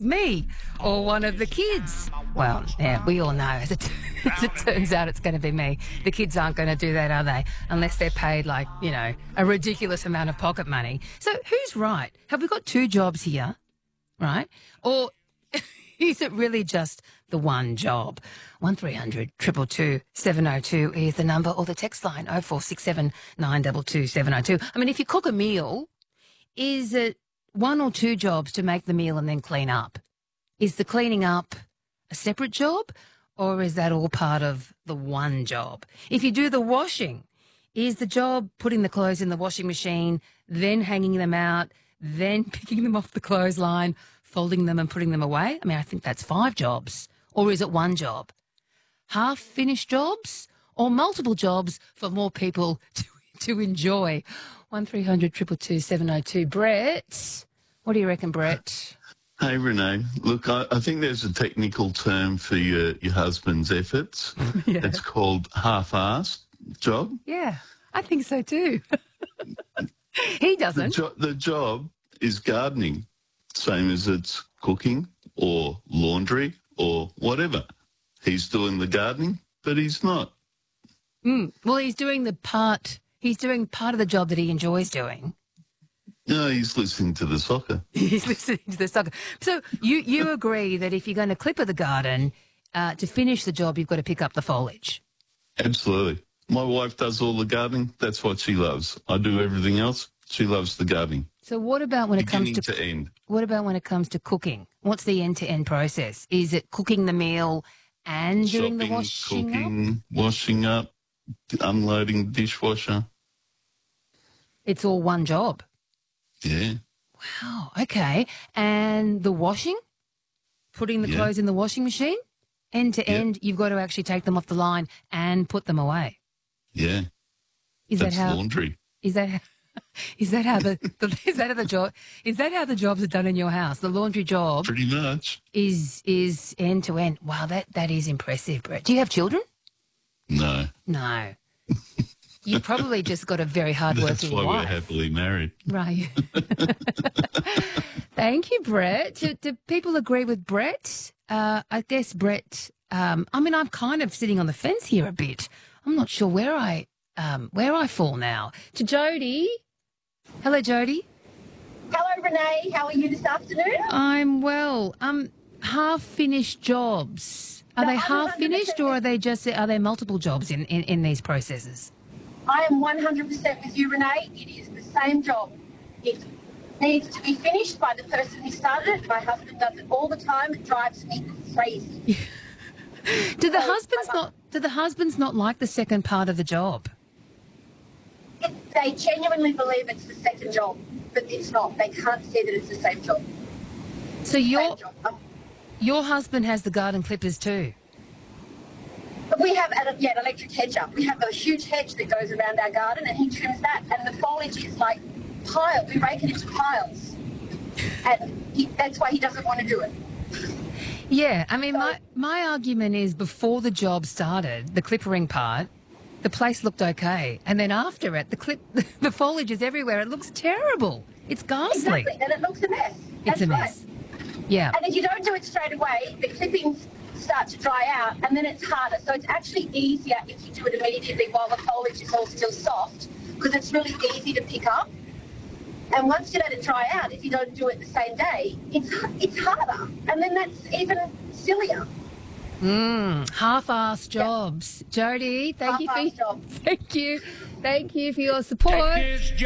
me or one of the kids. Well, yeah, we all know as it turns out it's going to be me. The kids aren't going to do that, are they? Unless they're paid like, a ridiculous amount of pocket money. So who's right? Have we got two jobs here, right? Or is it really just the one job? 1300 222 702 is the number, or the text line 0467 922 702. I mean, if you cook a meal, is it one or two jobs to make the meal and then clean up? Is the cleaning up a separate job, or is that all part of the one job? If you do the washing, is the job putting the clothes in the washing machine, then hanging them out, then picking them off the clothesline, folding them and putting them away? I mean, I think that's 5 jobs. Or is it one job? Half-finished jobs or multiple jobs for more people to enjoy? 1300 222 702. Brett, what do you reckon, Brett? Hey, Renee. Look, I think there's a technical term for your husband's efforts. Yeah. It's called half-assed job. Yeah, I think so too. He doesn't. The job is gardening, same as it's cooking or laundry or whatever. He's doing the gardening, but he's not. Well, he's doing part of the job that he enjoys doing. No, he's listening to the soccer. He's listening to the soccer. So you agree that if you're going to clipper the garden, to finish the job, you've got to pick up the foliage? Absolutely. My wife does all the gardening. That's what she loves. I do everything else. She loves the gardening. So what about when it comes to end? What about when it comes to cooking? What's the end-to-end process? Is it cooking the meal and doing the washing cooking, washing up, unloading the dishwasher? It's all one job. Yeah. Wow. Okay. And the washing? Putting the clothes in the washing machine? End to end, you've got to actually take them off the line and put them away. Yeah. That's laundry. Is that how the jobs are done in your house? The laundry job pretty much is end to end. Wow, that is impressive, Brett. Do you have children? No. You've probably just got a very hard-working wife. That's why we're happily married. Right. Thank you, Brett. Do people agree with Brett? I guess Brett, I'm kind of sitting on the fence here a bit. I'm not sure where I fall now. To Jody. Hello, Jody. Hello, Renee. How are you this afternoon? I'm well. Half-finished jobs. Are they half-finished, or are they multiple jobs in these processes? I am 100% with you, Renee. It is the same job. It needs to be finished by the person who started it. My husband does it all the time. It drives me crazy. Do the husbands not like the second part of the job? They genuinely believe it's the second job, but it's not. They can't see that it's the same job. So your husband has the garden clippers too? We have an electric hedger. We have a huge hedge that goes around our garden, and he trims that. And the foliage is like piles. We rake it into piles. And that's why he doesn't want to do it. Yeah, I mean, my argument is before the job started, the clippering part, the place looked okay. And then after it, the foliage is everywhere. It looks terrible. It's ghastly. Exactly, and it looks a mess. It's a mess. Yeah. And if you don't do it straight away, the clippings start to dry out, and then it's harder. So it's actually easier if you do it immediately while the foliage is all still soft, because it's really easy to pick up. And once you let it dry out, if you don't do it the same day, it's harder. And then that's even sillier. Half-assed jobs. Jody, thank you for your support.